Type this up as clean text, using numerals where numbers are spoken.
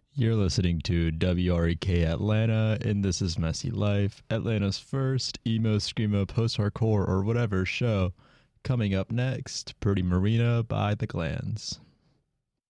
You're listening to WREK Atlanta, and this is Messy Life, Atlanta's first emo, screamo, post-hardcore, or whatever show. Coming up next, Pretty Marina by The Glands.